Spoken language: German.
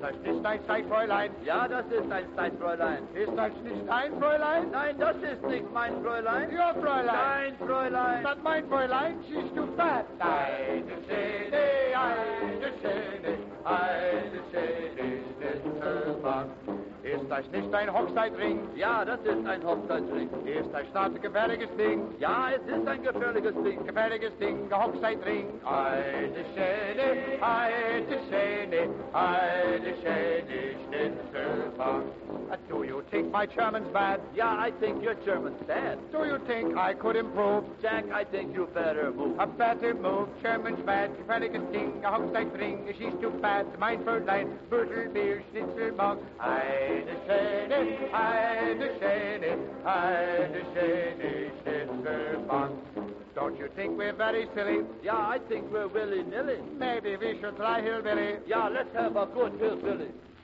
das nicht ein Zeitfräulein? Ja, das ist ein Zeitfräulein. Ist das nicht ein Fräulein? Nein, das ist nicht mein Fräulein. Ihr Fräulein. Nein, Fräulein. Statt mein Fräulein schießt du fett. Eine Schäne, Schnitzelbank. Ist das nicht ein Hochzeitring? Ja, das ist ein Hochzeitsring. Ist das ein gefährliches Ding? Ja, es ist ein gefährliches Ding. Gefährliches Ding, ein Hochzeitring. Eine Schäne, Schnitzelbank. Do you think my German's bad? Yeah, I think your German's bad. Do you think I could improve? Jack, I think you better move. A better move, German's bad, gefährliches Ding, ein Hochzeitring, es ist zu fad, mein Fräulein, Büttelbier, Schnitzelbank. Eine Schäne, Schnitzelbank. Don't you think we're very silly? Yeah, I think we're willy-nilly. Maybe we should try hillbilly. Yeah, let's have a good hillbilly.